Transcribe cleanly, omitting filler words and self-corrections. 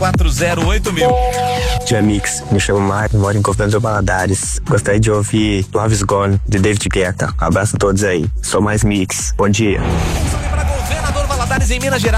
991408000. Dia Mix, me chamo Mário, moro em Governador Valadares. Gostaria de ouvir Love is Gone, de David Guetta. Abraço a todos aí. Sou mais Mix. Bom dia. Para Governador Valadares, em Minas Gerais.